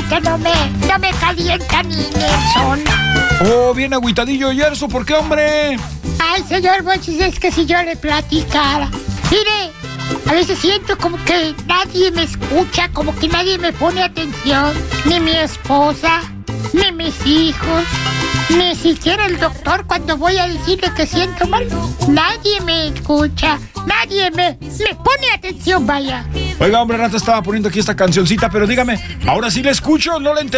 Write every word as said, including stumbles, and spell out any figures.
que no me, no me calienta ni Nelson. Oh, bien agüitadillo, Yerso, ¿por qué, hombre? Ay, señor Monchis, es que si yo le platicara. Mire, a veces siento como que nadie me escucha, como que nadie me pone atención. Ni mi esposa, ni mis hijos, ni siquiera el doctor cuando voy a decirle que siento mal. Nadie me escucha, nadie me, me pone atención, vaya. Oiga, hombre, Rata estaba poniendo aquí esta cancioncita, pero dígame, ¿ahora sí le escucho o no le entendí?